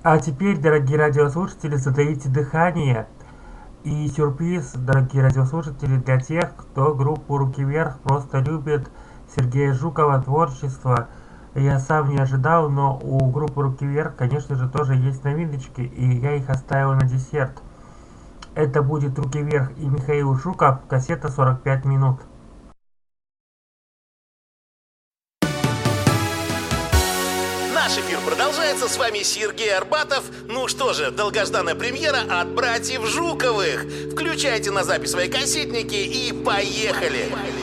А теперь, дорогие радиослушатели, затаите дыхание. И сюрприз, дорогие радиослушатели, для тех, кто группу «Руки вверх» просто любит, Сергея Жукова творчество. Я сам не ожидал, но у группы «Руки вверх», конечно же, тоже есть новиночки, и я их оставил на десерт. Это будет «Руки вверх» и Михаил Жуков, кассета 45 минут. Наш эфир продолжается. С вами Сергей Арбатов. Ну что же, долгожданная премьера от братьев Жуковых. Включайте на запись свои кассетники и поехали!